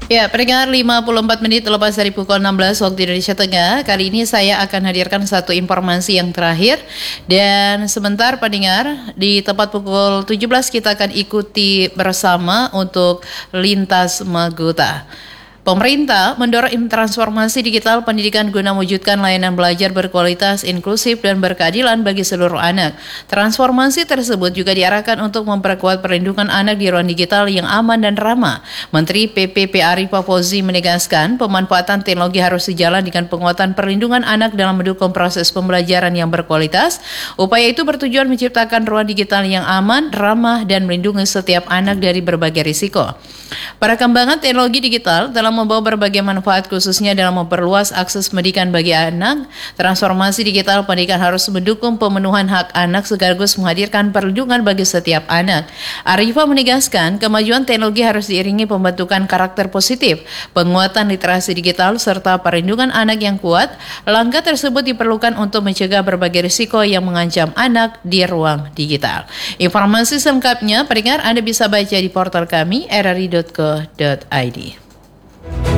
Ya, pendengar 54 menit lepas dari pukul 16 waktu Indonesia Tengah. Kali ini saya akan hadirkan satu informasi yang terakhir. Dan sebentar pendengar, di tepat pukul 17 kita akan ikuti bersama untuk Lintas Magota. Pemerintah mendorong transformasi digital pendidikan guna mewujudkan layanan belajar berkualitas, inklusif, dan berkeadilan bagi seluruh anak. Transformasi tersebut juga diarahkan untuk memperkuat perlindungan anak di ruang digital yang aman dan ramah. Menteri PPP Arief Fauzi menegaskan pemanfaatan teknologi harus sejalan dengan penguatan perlindungan anak dalam mendukung proses pembelajaran yang berkualitas. Upaya itu bertujuan menciptakan ruang digital yang aman, ramah, dan melindungi setiap anak dari berbagai risiko. Perkembangan teknologi digital dalam membawa berbagai manfaat khususnya dalam memperluas akses pendidikan bagi anak. Transformasi digital pendidikan harus mendukung pemenuhan hak anak sekaligus menghadirkan perlindungan bagi setiap anak. Arifah menegaskan kemajuan teknologi harus diiringi pembentukan karakter positif, penguatan literasi digital, serta perlindungan anak yang kuat. Langkah tersebut diperlukan untuk mencegah berbagai risiko yang mengancam anak di ruang digital. Informasi selengkapnya pendengar Anda bisa baca di portal kami rri.co.id.